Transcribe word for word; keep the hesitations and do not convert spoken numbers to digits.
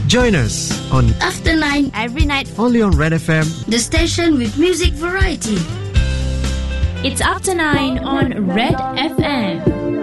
Join us on After nine every night, only on Red F M, the station with music variety. It's After nine on Red F M.